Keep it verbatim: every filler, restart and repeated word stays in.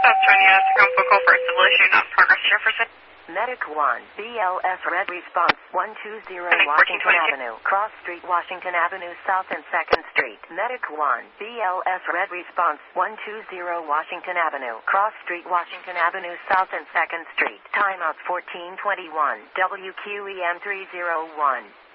South twenty, uh, Tacoma call for civilian on progress Jefferson. Medic one, B L S Red Response, one two zero Medic Washington fourteen twenty-two. Avenue, Cross Street, Washington Avenue South and second Street. Medic one, B L S Red Response, one two zero Washington Avenue, Cross Street, Washington Avenue South and second Street. Timeout fourteen twenty-one, W Q E M three zero one.